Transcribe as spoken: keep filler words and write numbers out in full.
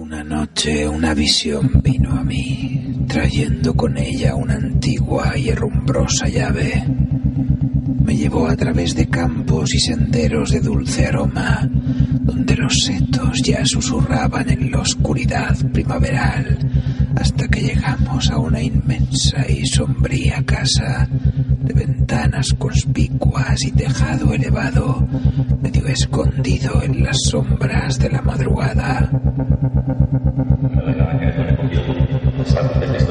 Una noche una visión vino a mí, trayendo con ella una antigua y herrumbrosa llave. Me llevó a través de campos y senderos de dulce aroma, donde los setos ya susurraban en la oscuridad primaveral, hasta que llegamos a una inmensa y sombría casa, de ventanas conspicuas y tejado elevado, medio escondido en las sombras de la madrugada. Sabes